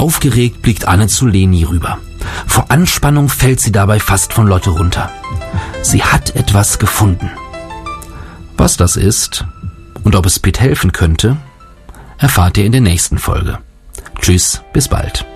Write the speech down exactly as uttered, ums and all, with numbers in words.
Aufgeregt blickt Anne zu Leni rüber. Vor Anspannung fällt sie dabei fast von Lotte runter. Sie hat etwas gefunden. Was das ist und ob es Pete helfen könnte, erfahrt ihr in der nächsten Folge. Tschüss, bis bald.